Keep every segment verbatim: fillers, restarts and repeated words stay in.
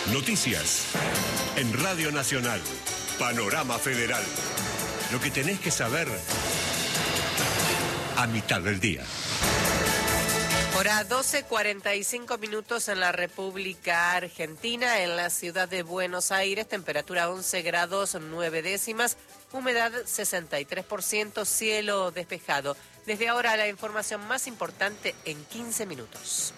Noticias. En Radio Nacional. Panorama Federal. Lo que tenés que saber a mitad del día. Hora doce cuarenta y cinco minutos en la República Argentina, en la ciudad de Buenos Aires, temperatura once grados nueve décimas, humedad sesenta y tres por ciento, cielo despejado. Desde ahora la información más importante en quince minutos.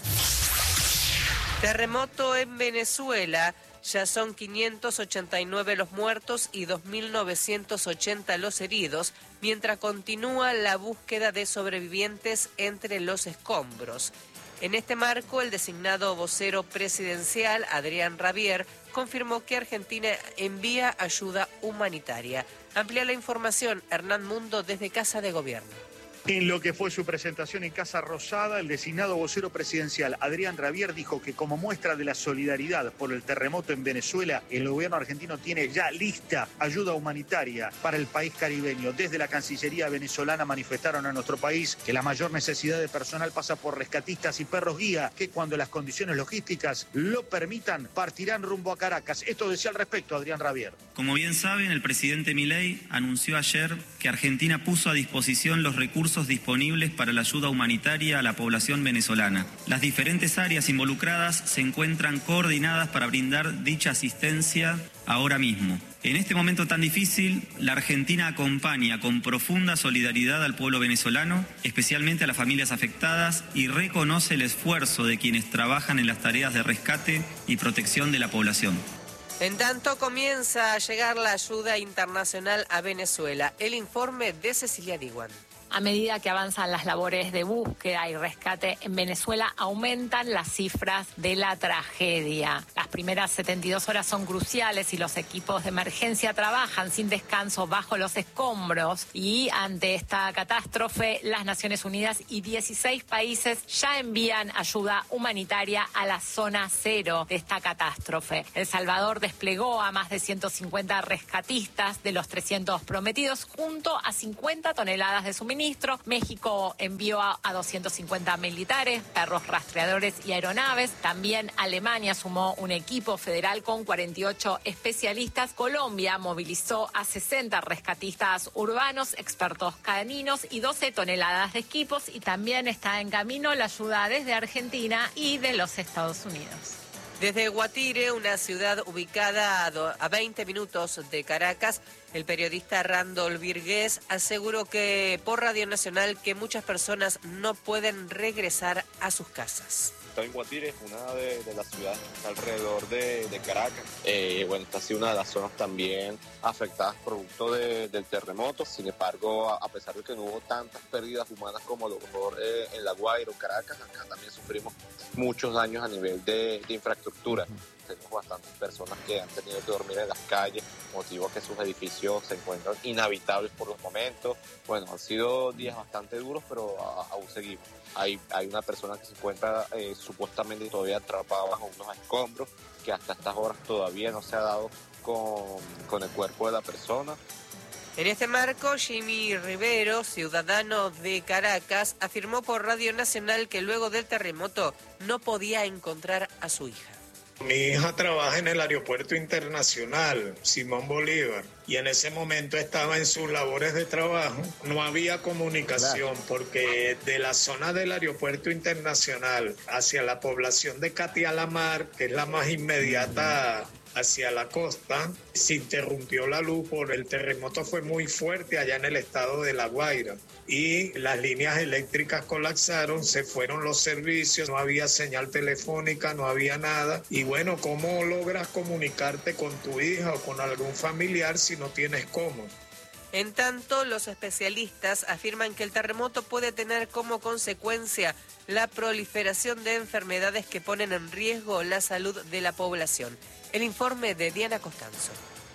Terremoto en Venezuela. Ya son quinientos ochenta y nueve los muertos y dos mil novecientos ochenta los heridos, mientras continúa la búsqueda de sobrevivientes entre los escombros. En este marco, el designado vocero presidencial, Adrián Rabier, confirmó que Argentina envía ayuda humanitaria. Amplía la información Hernán Mundo desde Casa de Gobierno. En lo que fue su presentación en Casa Rosada, el designado vocero presidencial Adrián Rabier dijo que como muestra de la solidaridad por el terremoto en Venezuela, el gobierno argentino tiene ya lista ayuda humanitaria para el país caribeño. Desde la Cancillería venezolana manifestaron a nuestro país que la mayor necesidad de personal pasa por rescatistas y perros guía, que cuando las condiciones logísticas lo permitan, partirán rumbo a Caracas. Esto decía al respecto Adrián Rabier. Como bien saben, el presidente Milei anunció ayer que Argentina puso a disposición los recursos disponibles para la ayuda humanitaria a la población venezolana. Las diferentes áreas involucradas se encuentran coordinadas para brindar dicha asistencia ahora mismo. En este momento tan difícil, la Argentina acompaña con profunda solidaridad al pueblo venezolano, especialmente a las familias afectadas, y reconoce el esfuerzo de quienes trabajan en las tareas de rescate y protección de la población. En tanto, comienza a llegar la ayuda internacional a Venezuela. El informe de Cecilia Diwan. A medida que avanzan las labores de búsqueda y rescate en Venezuela, aumentan las cifras de la tragedia. Las primeras setenta y dos horas son cruciales y los equipos de emergencia trabajan sin descanso bajo los escombros. Y ante esta catástrofe, las Naciones Unidas y dieciséis países ya envían ayuda humanitaria a la zona cero de esta catástrofe. El Salvador desplegó a más de ciento cincuenta rescatistas de los trescientos prometidos, junto a cincuenta toneladas de suministros. México envió a, a doscientos cincuenta militares, perros rastreadores y aeronaves. También Alemania sumó un equipo federal con cuarenta y ocho especialistas. Colombia movilizó a sesenta rescatistas urbanos, expertos caninos y doce toneladas de equipos. Y también está en camino la ayuda desde Argentina y de los Estados Unidos. Desde Guatire, una ciudad ubicada a veinte minutos de Caracas, el periodista Randall Virgués aseguró que por Radio Nacional que muchas personas no pueden regresar a sus casas. Estoy en Guatire, una de, de las ciudades alrededor de, de Caracas. Eh, bueno, esta ha sido una de las zonas también afectadas producto de, del terremoto. Sin embargo, a, a pesar de que no hubo tantas pérdidas humanas como lo mejor eh, en La Guaira o Caracas, acá también sufrimos muchos daños a nivel de, de infraestructura. Tenemos bastantes personas que han tenido que dormir en las calles, motivo que sus edificios se encuentran inhabitables por los momentos. Bueno, han sido días bastante duros, pero a, aún seguimos. Hay, hay una persona que se encuentra eh, supuestamente todavía atrapada bajo unos escombros, que hasta estas horas todavía no se ha dado con, con el cuerpo de la persona. En este marco, Jimmy Rivero, ciudadano de Caracas, afirmó por Radio Nacional que luego del terremoto no podía encontrar a su hija. Mi hija trabaja en el Aeropuerto Internacional Simón Bolívar y en ese momento estaba en sus labores de trabajo. No había comunicación porque de la zona del Aeropuerto Internacional hacia la población de Catialamar, que es la más inmediata hacia la costa, se interrumpió la luz por el terremoto. Fue muy fuerte allá en el estado de La Guaira y las líneas eléctricas colapsaron, se fueron los servicios, no había señal telefónica, no había nada. Y bueno, ¿cómo logras comunicarte con tu hija o con algún familiar si no tienes cómo? En tanto, los especialistas afirman que el terremoto puede tener como consecuencia la proliferación de enfermedades que ponen en riesgo la salud de la población. El informe de Diana Costanzo.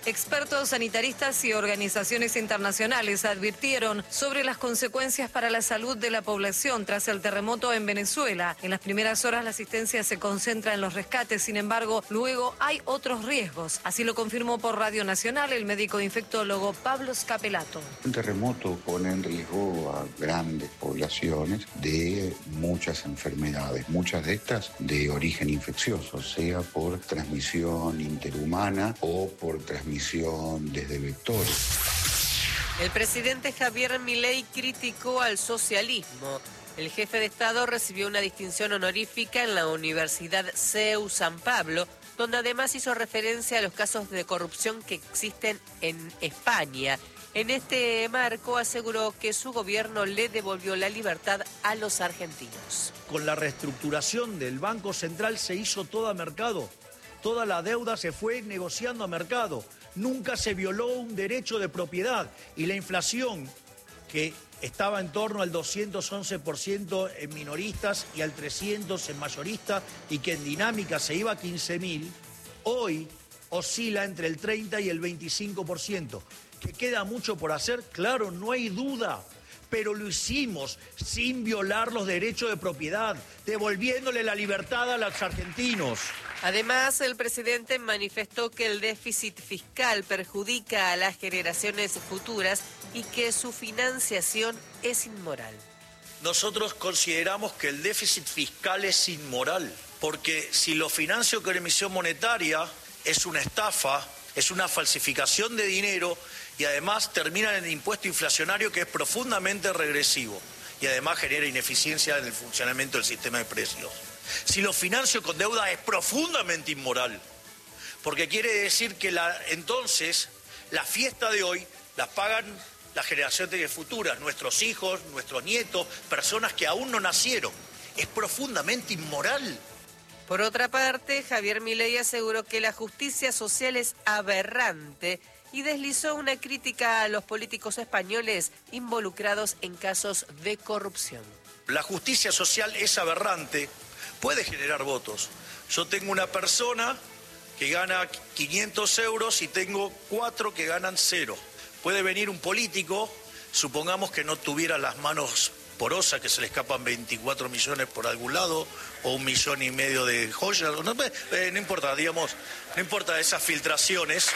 Expertos sanitaristas y organizaciones internacionales advirtieron sobre las consecuencias para la salud de la población tras el terremoto en Venezuela. En las primeras horas la asistencia se concentra en los rescates, sin embargo, luego hay otros riesgos. Así lo confirmó por Radio Nacional el médico infectólogo Pablo Scapelato. Un terremoto pone en riesgo a grandes poblaciones de muchas enfermedades, muchas de estas de origen infeccioso, sea por transmisión interhumana o por transmisión desde vectores. El presidente Javier Milei criticó al socialismo. El jefe de Estado recibió una distinción honorífica en la Universidad C E U San Pablo, donde además hizo referencia a los casos de corrupción que existen en España. En este marco aseguró que su gobierno le devolvió la libertad a los argentinos. Con la reestructuración del Banco Central se hizo todo a mercado. Toda la deuda se fue negociando a mercado. Nunca se violó un derecho de propiedad y la inflación, que estaba en torno al doscientos once por ciento en minoristas y al trescientos por ciento en mayoristas y que en dinámica se iba a quince mil, hoy oscila entre el treinta y el veinticinco por ciento. ¿Que queda mucho por hacer? Claro, no hay duda. Pero lo hicimos sin violar los derechos de propiedad, devolviéndole la libertad a los argentinos. Además, el presidente manifestó que el déficit fiscal perjudica a las generaciones futuras y que su financiación es inmoral. Nosotros consideramos que el déficit fiscal es inmoral, porque si lo financio con emisión monetaria es una estafa, es una falsificación de dinero y además termina en el impuesto inflacionario que es profundamente regresivo y además genera ineficiencia en el funcionamiento del sistema de precios. Si lo financio con deuda es profundamente inmoral, porque quiere decir que la, entonces la fiesta de hoy la pagan las generaciones futuras, nuestros hijos, nuestros nietos, personas que aún no nacieron. Es profundamente inmoral. Por otra parte, Javier Milei aseguró que la justicia social es aberrante y deslizó una crítica a los políticos españoles involucrados en casos de corrupción. La justicia social es aberrante, puede generar votos. Yo tengo una persona que gana quinientos euros y tengo cuatro que ganan cero. Puede venir un político, supongamos que no tuviera las manos porosas, que se le escapan veinticuatro millones por algún lado, o un millón y medio de joyas, no, eh, no importa, digamos, no importa esas filtraciones.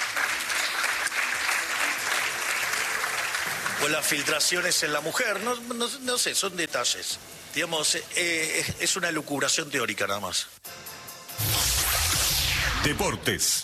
O las filtraciones en la mujer, no, no, no sé, son detalles. Digamos, eh, es, es una elucubración teórica nada más. Deportes.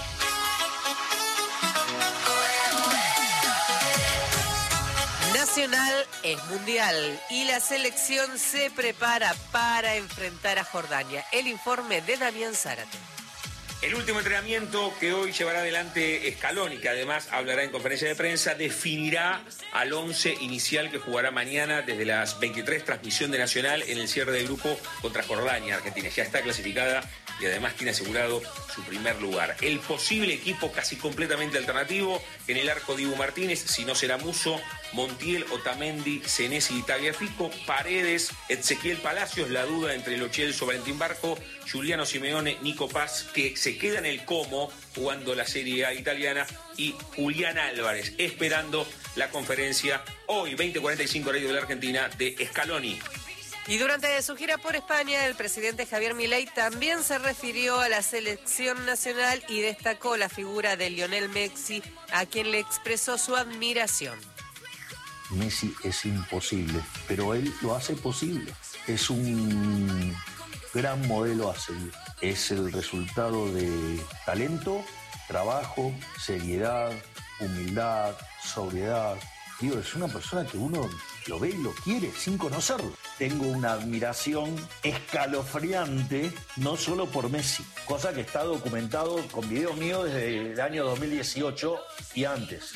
Nacional es mundial y la selección se prepara para enfrentar a Jordania. El informe de Damián Zárate. El último entrenamiento que hoy llevará adelante Scaloni, que además hablará en conferencia de prensa, definirá al once inicial que jugará mañana desde las veintitrés, transmisión de Nacional en el cierre del grupo contra Jordania. Argentina ya está clasificada y además tiene asegurado su primer lugar. El posible equipo casi completamente alternativo: en el arco Dibu Martínez, si no será Musso, Montiel, Otamendi, Senesi y Tagliafico, Paredes, Ezequiel Palacios, la duda entre Lo Celso, Valentín Barco, Giuliano Simeone, Nico Paz, que se queda en el Como jugando la Serie A italiana, y Julián Álvarez esperando la conferencia hoy, veinte cuarenta y cinco horario de la Argentina, de Scaloni. Y durante su gira por España, el presidente Javier Milei también se refirió a la selección nacional y destacó la figura de Lionel Messi, a quien le expresó su admiración. Messi es imposible, pero él lo hace posible. Es un gran modelo a seguir. Es el resultado de talento, trabajo, seriedad, humildad, sobriedad. Digo, es una persona que uno lo ve y lo quiere sin conocerlo. Tengo una admiración escalofriante, no solo por Messi, cosa que está documentado con videos míos desde el año dos mil dieciocho y antes.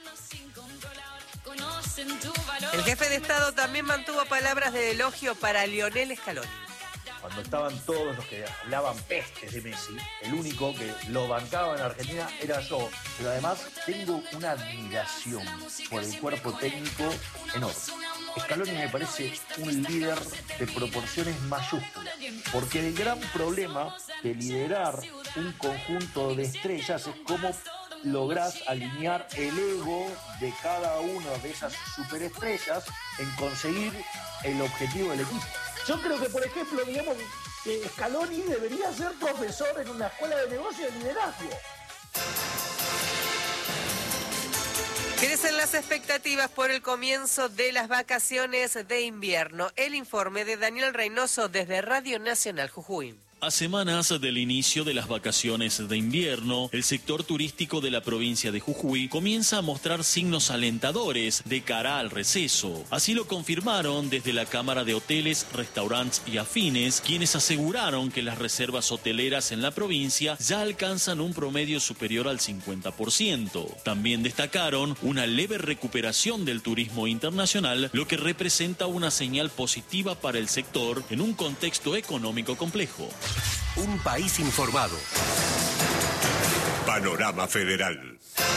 El jefe de Estado también mantuvo palabras de elogio para Lionel Scaloni. Cuando estaban todos los que hablaban pestes de Messi, el único que lo bancaba en Argentina era yo. Pero además tengo una admiración por el cuerpo técnico enorme. Scaloni me parece un líder de proporciones mayúsculas, porque el gran problema de liderar un conjunto de estrellas es cómo lográs alinear el ego de cada una de esas superestrellas en conseguir el objetivo del equipo. Yo creo que, por ejemplo, digamos que Scaloni debería ser profesor en una escuela de negocio y de liderazgo. Crecen las expectativas por el comienzo de las vacaciones de invierno. El informe de Daniel Reynoso desde Radio Nacional Jujuy. A semanas del inicio de las vacaciones de invierno, el sector turístico de la provincia de Jujuy comienza a mostrar signos alentadores de cara al receso. Así lo confirmaron desde la Cámara de Hoteles, Restaurantes y Afines, quienes aseguraron que las reservas hoteleras en la provincia ya alcanzan un promedio superior al cincuenta por ciento. También destacaron una leve recuperación del turismo internacional, lo que representa una señal positiva para el sector en un contexto económico complejo. Un país informado. Panorama Federal.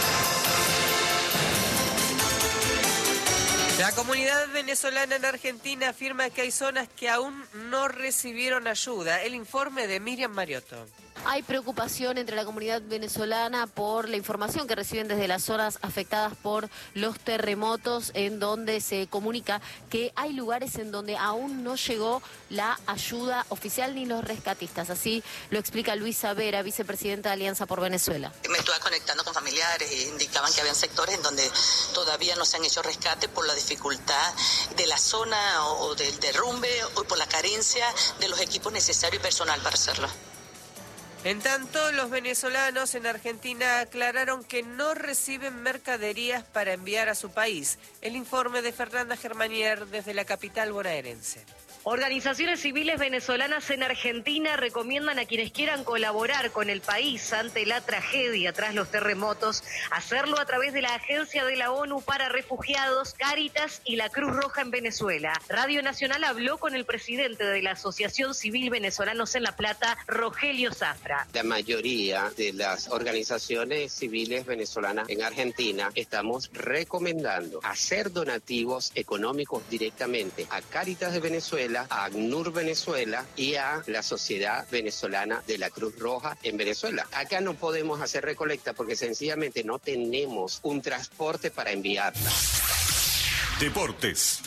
La comunidad venezolana en Argentina afirma que hay zonas que aún no recibieron ayuda. El informe de Miriam Mariotto. Hay preocupación entre la comunidad venezolana por la información que reciben desde las zonas afectadas por los terremotos, en donde se comunica que hay lugares en donde aún no llegó la ayuda oficial ni los rescatistas. Así lo explica Luisa Vera, vicepresidenta de Alianza por Venezuela. Me estuve conectando con familiares e indicaban que habían sectores en donde todavía no se han hecho rescates por la dificultad de la zona o del derrumbe o por la carencia de los equipos necesarios y personal para hacerlo. En tanto, los venezolanos en Argentina aclararon que no reciben mercaderías para enviar a su país. El informe de Fernanda Germanier desde la capital bonaerense. Organizaciones civiles venezolanas en Argentina recomiendan a quienes quieran colaborar con el país ante la tragedia tras los terremotos, hacerlo a través de la Agencia de la ONU para Refugiados, Cáritas y la Cruz Roja en Venezuela. Radio Nacional habló con el presidente de la Asociación Civil Venezolanos en La Plata, Rogelio Zafra. La mayoría de las organizaciones civiles venezolanas en Argentina estamos recomendando hacer donativos económicos directamente a Cáritas de Venezuela, a ACNUR Venezuela y a la Sociedad Venezolana de la Cruz Roja en Venezuela. Acá no podemos hacer recolecta porque sencillamente no tenemos un transporte para enviarla. Deportes.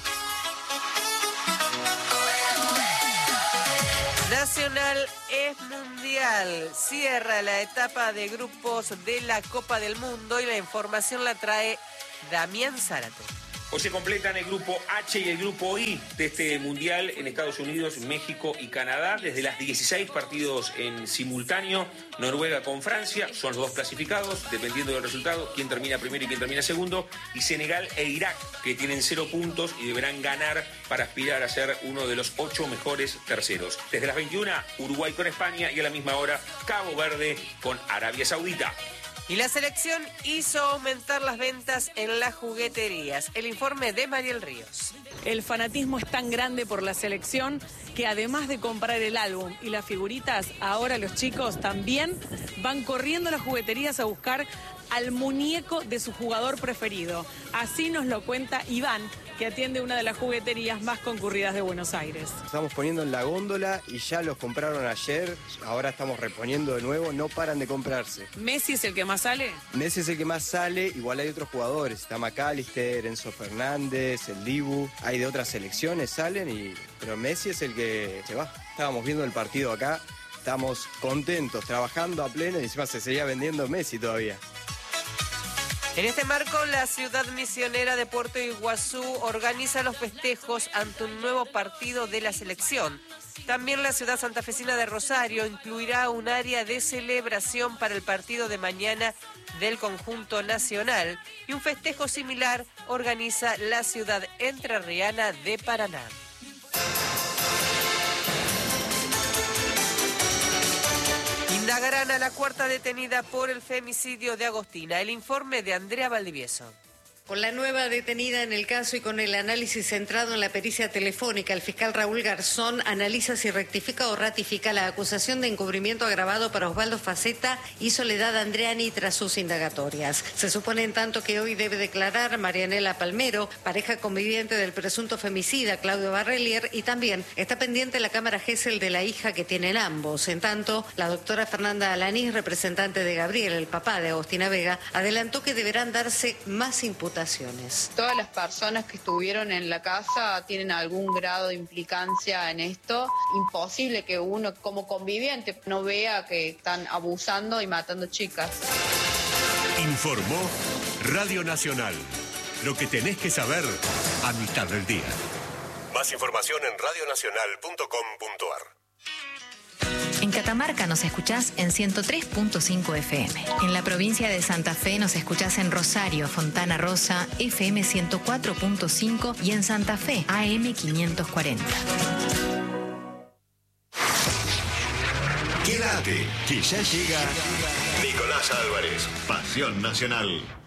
Nacional es mundial. Cierra la etapa de grupos de la Copa del Mundo y la información la trae Damián Zárate. Hoy se completan el grupo H y el grupo I de este mundial en Estados Unidos, México y Canadá. Desde las dieciséis partidos en simultáneo, Noruega con Francia, son los dos clasificados, dependiendo del resultado, quién termina primero y quién termina segundo. Y Senegal e Irak, que tienen cero puntos y deberán ganar para aspirar a ser uno de los ocho mejores terceros. Desde las veintiuna, Uruguay con España y a la misma hora, Cabo Verde con Arabia Saudita. Y la selección hizo aumentar las ventas en las jugueterías. El informe de Mariel Ríos. El fanatismo es tan grande por la selección que además de comprar el álbum y las figuritas, ahora los chicos también van corriendo a las jugueterías a buscar al muñeco de su jugador preferido. Así nos lo cuenta Iván, que atiende una de las jugueterías más concurridas de Buenos Aires. Estamos poniendo en la góndola y ya los compraron ayer, ahora estamos reponiendo de nuevo, no paran de comprarse. ¿Messi es el que más sale? Messi es el que más sale, igual hay otros jugadores, está McAllister, Enzo Fernández, el Dibu, hay de otras selecciones, salen, y pero Messi es el que se va. Estábamos viendo el partido acá, estamos contentos, trabajando a pleno y encima se seguía vendiendo Messi todavía. En este marco, la ciudad misionera de Puerto Iguazú organiza los festejos ante un nuevo partido de la selección. También la ciudad santafesina de Rosario incluirá un área de celebración para el partido de mañana del conjunto nacional, y un festejo similar organiza la ciudad entrerriana de Paraná. Indagarán a la cuarta detenida por el femicidio de Agostina. El informe de Andrea Valdivieso. Con la nueva detenida en el caso y con el análisis centrado en la pericia telefónica, el fiscal Raúl Garzón analiza si rectifica o ratifica la acusación de encubrimiento agravado para Osvaldo Facetta y Soledad Andreani tras sus indagatorias. Se supone en tanto que hoy debe declarar Marianela Palmero, pareja conviviente del presunto femicida Claudio Barrelier, y también está pendiente la cámara Gesell de la hija que tienen ambos. En tanto, la doctora Fernanda Alanís, representante de Gabriel, el papá de Agostina Vega, adelantó que deberán darse más imputaciones. Todas las personas que estuvieron en la casa tienen algún grado de implicancia en esto. Imposible que uno como conviviente no vea que están abusando y matando chicas. Informó Radio Nacional. Lo que tenés que saber a mitad del día. Más información en radio nacional punto com punto a r. En Catamarca nos escuchás en ciento tres punto cinco F M. En la provincia de Santa Fe nos escuchás en Rosario, Fontana Rosa, F M ciento cuatro punto cinco y en Santa Fe, A M quinientos cuarenta. Quédate, que ya llega Nicolás Álvarez, Pasión Nacional.